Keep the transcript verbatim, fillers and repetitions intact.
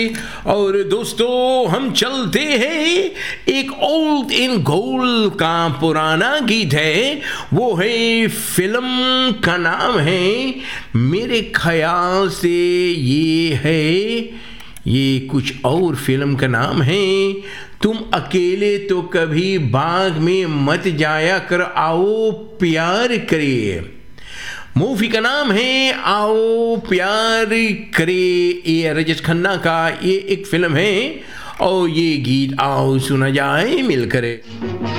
और दोस्तों हम चलते हैं, एक ओल्ड इन गोल्ड का पुराना गीत है, वो है, फिल्म का नाम है, मेरे ख्याल से ये है, ये कुछ और फिल्म का नाम है, तुम अकेले तो कभी बाग में मत जाया कर, आओ प्यार करिए। मूवी का नाम है आओ प्यार करे, ये रजत खन्ना का ये एक फिल्म है और ये गीत आओ सुना जाए मिलकर।